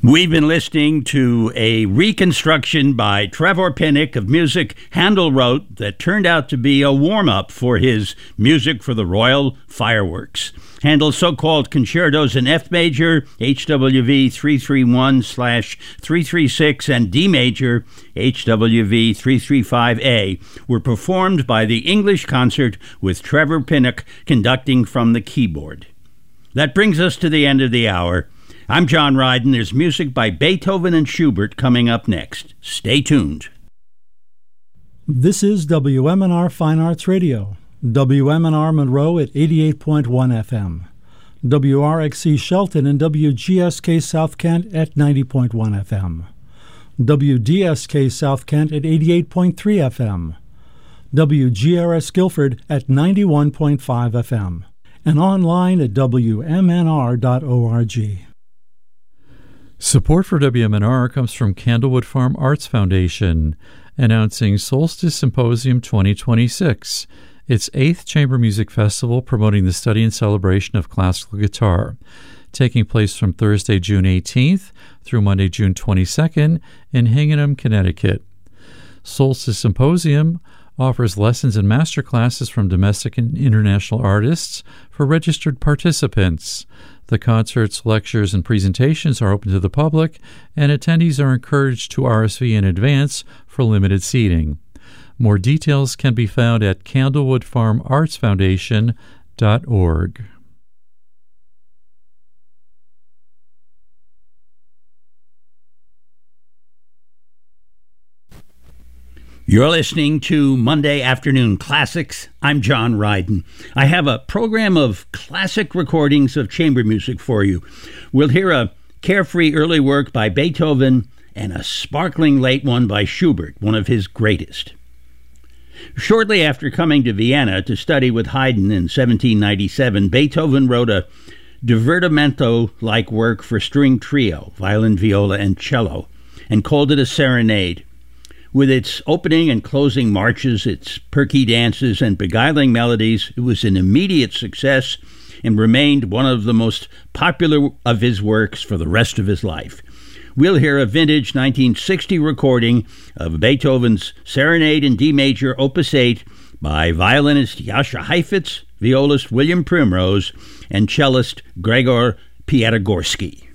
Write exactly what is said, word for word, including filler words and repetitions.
We've been listening to a reconstruction by Trevor Pinnock of music Handel wrote that turned out to be a warm-up for his Music for the Royal Fireworks. Handel's so-called concertos in F major, H W V three thirty-one slash three thirty-six, and D major, H W V three thirty-five A, were performed by the English Concert with Trevor Pinnock conducting from the keyboard. That brings us to the end of the hour. I'm John Ryden. There's music by Beethoven and Schubert coming up next. Stay tuned. This is W M N R Fine Arts Radio. W M N R Monroe at eighty-eight point one F M. W R X C Shelton and W G S K South Kent at ninety point one F M. W D S K South Kent at eighty-eight point three F M. W G R S Guilford at ninety-one point five F M. And online at W M N R dot org. Support for W M N R comes from Candlewood Farm Arts Foundation, announcing Solstice Symposium twenty twenty-six, its eighth chamber music festival promoting the study and celebration of classical guitar, taking place from Thursday, June eighteenth through Monday, June twenty-second in Hingham, Connecticut. Solstice Symposium offers lessons and master classes from domestic and international artists for registered participants. The concerts, lectures, and presentations are open to the public, and attendees are encouraged to R S V in advance for limited seating. More details can be found at candlewood farm arts foundation dot org. You're listening to Monday Afternoon Classics. I'm John Ryden. I have a program of classic recordings of chamber music for you. We'll hear a carefree early work by Beethoven and a sparkling late one by Schubert, one of his greatest. Shortly after coming to Vienna to study with Haydn in seventeen ninety-seven, Beethoven wrote a divertimento-like work for string trio, violin, viola, and cello, and called it a serenade. With its opening and closing marches, its perky dances, and beguiling melodies, it was an immediate success and remained one of the most popular of his works for the rest of his life. We'll hear a vintage nineteen sixty recording of Beethoven's Serenade in D Major, Opus eight, by violinist Jascha Heifetz, violist William Primrose, and cellist Gregor Piatigorsky.